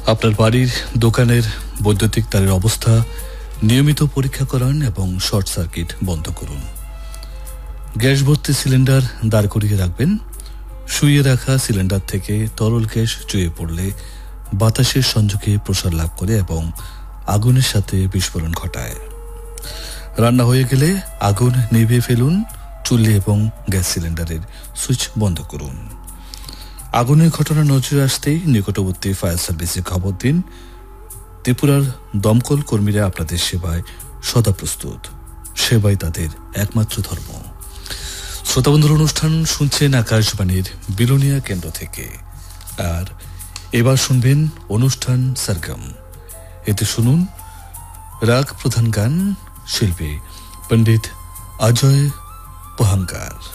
আপনার বাড়ির দোকানের বৈদ্যুতিক তারের অবস্থা নিয়মিত পরীক্ষা করান এবং শর্ট সার্কিট বন্ধ করুন। গ্যাস ভর্তি সিলিন্ডার দাঁড় করিয়ে রাখবেন। শুয়ে রাখা সিলিন্ডার থেকে তরল গ্যাস চুইয়ে পড়লে বাতাসের সংযোগে প্রসার লাভ করে এবং আগুনের সাথে বিস্ফোরণ ঘটায়। রান্না হয়ে গেলে আগুন নিভিয়ে ফেলুন। চুল্লি এবং গ্যাস সিলিন্ডারের সুইচ বন্ধ করুন। আগুনের ঘটনা নজরে আসতেই নিকটবর্তী ফায়ার সার্ভিসে খবর দিন। ত্রিপুরার দমকল কর্মীরা আপনাদের সেবায় সদা প্রস্তুত। সেবাই তাদের একমাত্র ধর্ম। শ্রোতাবন্ধুর অনুষ্ঠান শুনছেন আকাশবাণীর বিলোনিয়া কেন্দ্র থেকে। আর এবার শুনবেন অনুষ্ঠান সরগম। এতে শুনুন রাগ প্রধান গান, শিল্পী পণ্ডিত অজয় পোহাঙ্কার।